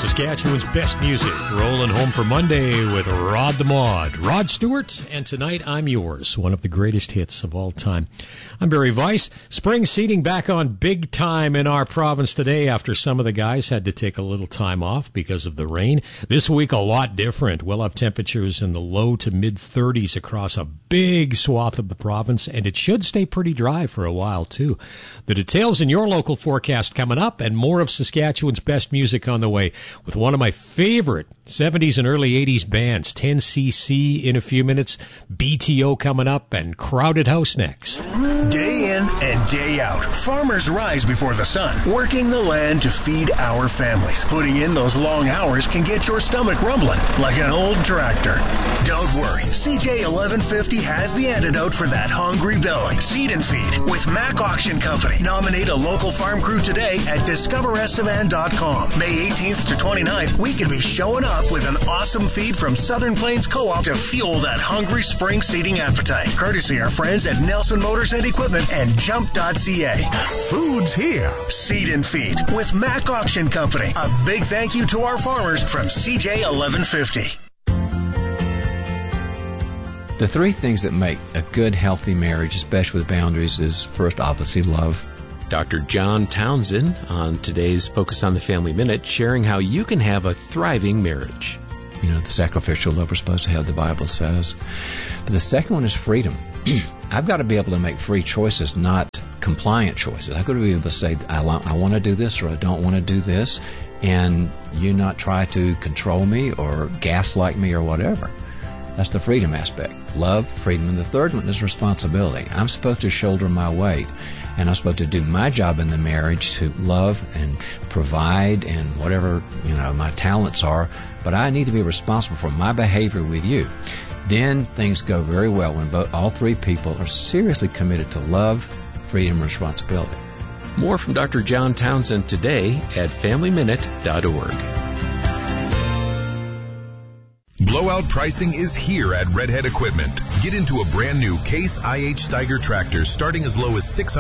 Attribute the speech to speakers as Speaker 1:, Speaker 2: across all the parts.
Speaker 1: Saskatchewan's best music, rolling home for Monday with Rod the Mod. Rod Stewart, and tonight I'm yours, one of the greatest hits of all time. I'm Barry Weiss. Spring seating back on big time in our province today after some of the guys had to take a little time off because of the rain. This week, a lot different. We'll have temperatures in the low to mid-30s across a big swath of the province, and it should stay pretty dry for a while, too. The details in your local forecast coming up, and more of Saskatchewan's best music on the way with one of my favorite 70s and early 80s bands, 10cc in a few minutes, BTO coming up, and Crowded House next.
Speaker 2: Day in and day out, farmers rise before the sun, working the land to feed our families. Putting in those long hours can get your stomach rumbling like an old tractor. Don't worry, CJ 1150 has the antidote for that hungry belly. Seed and Feed with Mac Auction Company. Nominate a local farm crew today at discoverestevan.com. May 18th to 29th, we could be showing up with an awesome feed from Southern Plains Co-op to fuel that hungry spring seeding appetite. Courtesy our friends at Nelson Motors and Equipment and Jump.ca. Food's here. Seed and Feed with Mac Auction Company. A big thank you to our farmers from CJ 1150.
Speaker 3: The three things that make a good, healthy marriage, especially with boundaries, is first, obviously, love.
Speaker 4: Dr. John Townsend on today's Focus on the Family Minute, sharing how you can have a thriving marriage.
Speaker 3: You know, the sacrificial love we're supposed to have, the Bible says. But the second one is freedom. I've got to be able to make free choices, not compliant choices. I've got to be able to say, I want to do this or I don't want to do this, and you not try to control me or gaslight me or whatever. That's the freedom aspect. Love, freedom. And the third one is responsibility. I'm supposed to shoulder my weight, and I'm supposed to do my job in the marriage to love and provide and whatever, my talents are, but I need to be responsible for my behavior with you. Then things go very well when all three people are seriously committed to love, freedom, and responsibility.
Speaker 4: More from Dr. John Townsend today at FamilyMinute.org.
Speaker 5: Blowout pricing is here at Redhead Equipment. Get into a brand new Case IH Steiger tractor starting as low as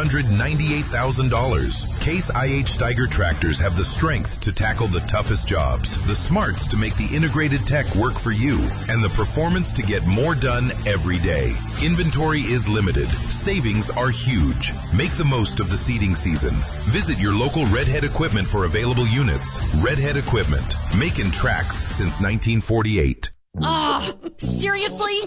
Speaker 5: $698,000. Case IH Steiger tractors have the strength to tackle the toughest jobs, the smarts to make the integrated tech work for you, and the performance to get more done every day. Inventory is limited. Savings are huge. Make the most of the seeding season. Visit your local Redhead Equipment for available units. Redhead Equipment, making tracks since 1948.
Speaker 6: Seriously?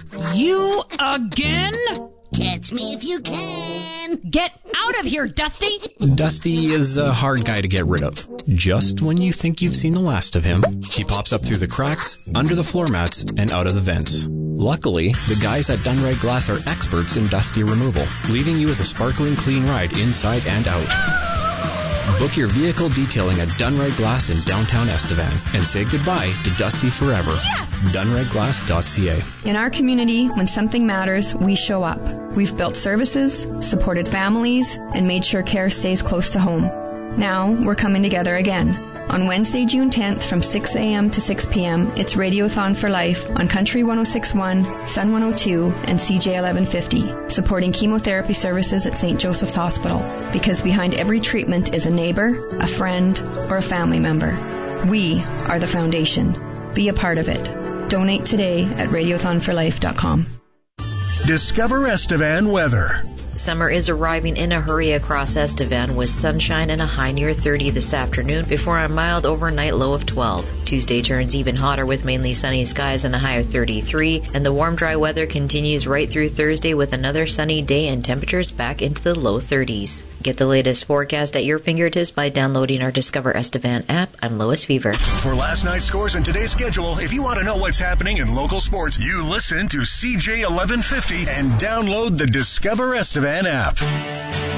Speaker 6: You again?
Speaker 7: Catch me if you can.
Speaker 6: Get out of here, Dusty!
Speaker 8: Dusty is a hard guy to get rid of. Just when you think you've seen the last of him, he pops up through the cracks, under the floor mats, and out of the vents. Luckily, the guys at Dunrag Glass are experts in Dusty removal, leaving you with a sparkling clean ride inside and out. Book your vehicle detailing at Dunrag Glass in downtown Estevan and say goodbye to Dusty forever.
Speaker 6: Yes!
Speaker 8: DunragGlass.ca.
Speaker 9: In our community, when something matters, we show up. We've built services, supported families, and made sure care stays close to home. Now, we're coming together again. On Wednesday, June 10th from 6 a.m. to 6 p.m., it's Radiothon for Life on Country 106.1, Sun 102, and CJ 1150, supporting chemotherapy services at St. Joseph's Hospital. Because behind every treatment is a neighbor, a friend, or a family member. We are the foundation. Be a part of it. Donate today at radiothonforlife.com.
Speaker 2: Discover Estevan weather.
Speaker 10: Summer is arriving in a hurry across Estevan with sunshine and a high near 30 this afternoon before a mild overnight low of 12. Tuesday turns even hotter with mainly sunny skies and a high of 33, and the warm, dry weather continues right through Thursday with another sunny day and temperatures back into the low 30s. Get the latest forecast at your fingertips by downloading our Discover Estevan app. I'm Lois Fever.
Speaker 2: For last night's scores and today's schedule, if you want to know what's happening in local sports, you listen to CJ 1150 and download the Discover Estevan app.